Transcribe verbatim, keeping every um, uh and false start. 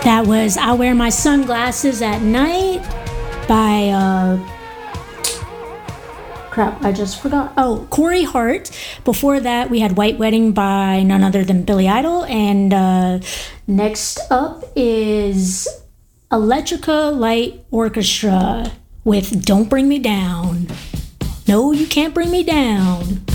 That was I Wear My Sunglasses at Night by, uh, crap, I just forgot. Oh, Corey Hart. Before that, we had White Wedding by none other than Billy Idol. And uh, next up is Electrica Light Orchestra with Don't Bring Me Down. No, you can't bring me down.